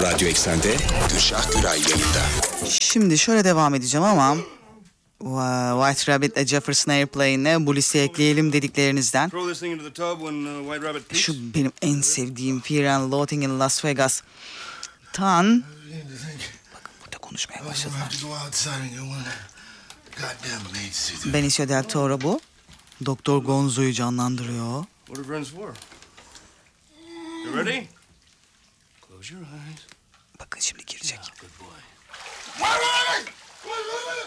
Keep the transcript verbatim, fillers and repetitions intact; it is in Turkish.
Radyo Eksen'de Gülşah Güray yayında. Şimdi şöyle devam edeceğim ama White Rabbit'le Jefferson Airplane'le bu listeye ekleyelim dediklerinizden. Şu benim en sevdiğim Fear and Loathing in Las Vegas. Tan. Bakın burada konuşmaya başladılar. Benicio del Toro bu. Doktor Gonzo'yu canlandırıyor. What are friends for? You ready? Close your eyes. Bakın şimdi girecek. Good boy.